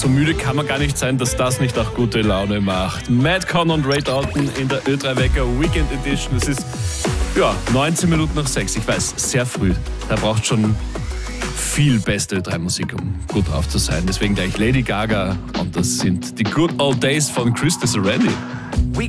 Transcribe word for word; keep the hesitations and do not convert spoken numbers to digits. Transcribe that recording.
so müde kann man gar nicht sein, dass das nicht auch gute Laune macht. Madcon und Ray Dalton in der Ö drei Wecker Weekend Edition. Es ist, ja, neunzehn Minuten nach sechs. Ich weiß, sehr früh. Da braucht schon viel beste Ö drei Musik, um gut drauf zu sein. Deswegen gleich Lady Gaga und das sind die Good Old Days von Chris Randy.